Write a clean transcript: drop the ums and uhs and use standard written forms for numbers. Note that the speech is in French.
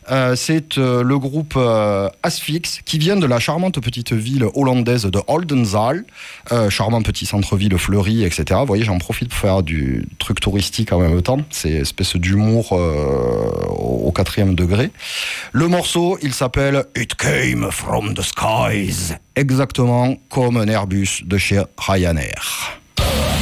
C'est le groupe Asphyx qui vient de la charmante petite ville hollandaise de Oldenzaal, charmant petit centre-ville fleuri, etc. Vous voyez, j'en profite pour faire du truc touristique en même temps. C'est une espèce d'humour au 4e degré. Le morceau, il s'appelle It Came From The Skies, exactement comme un Airbus de chez Ryanair.